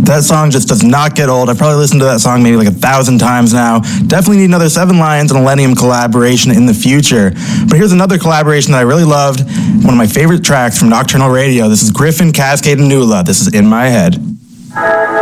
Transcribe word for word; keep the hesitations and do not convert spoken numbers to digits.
That song just does not get old. I've probably listened to that song maybe like a thousand times now. Definitely need another Seven Lions and Millennium collaboration in the future. But here's another collaboration that I really loved. One of my favorite tracks from Nocturnal Radio. This is Griffin, Cascade, and Nula. This is In My Head.